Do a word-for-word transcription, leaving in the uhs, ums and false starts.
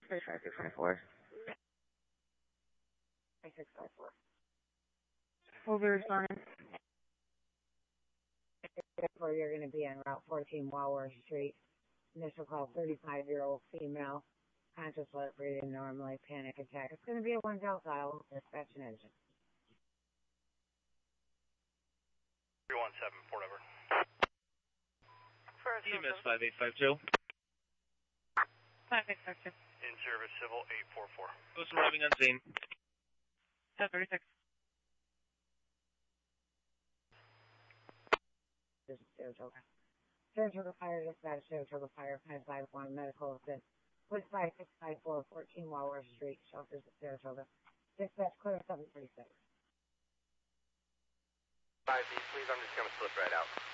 three five two five four. three six five four. We'll be responding. Where you're going to be on Route fourteen, Walworth Street. Initial call, thirty-five-year-old female. Conscious, light breathing normally, panic attack. It's going to be a one Delta. I'll dispatch an engine. three one seven, Fort Over. E M S five eight five two. five eight five two. In service, Civil eight four four. Who's arriving on scene? ten thirty-six. This is Saratoga. Saratoga Fire Dispatch, Saratoga Fire five five one, medical assist. Police five six five four, fourteen Walworth Street, shelters at Saratoga. Dispatch clear seven thirty-six. five B, please, I'm just going to slip right out.